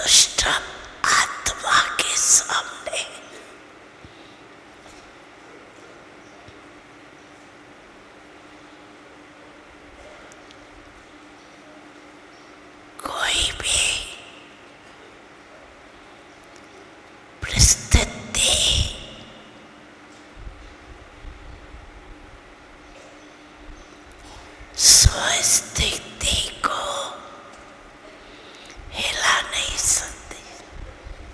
दुष्ट आत्मा के सामने कोई भी परिस्थिति स्वस्थित